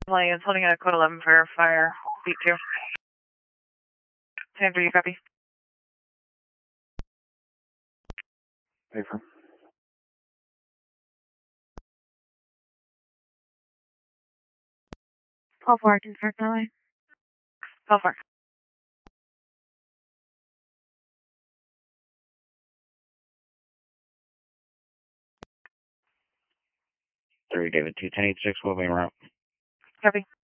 It's holding a code 11 for fire, beat 2. Sandra, you copy? Paper. Call 4, confirm LA. Call 4. David 21086, moving around. Copy.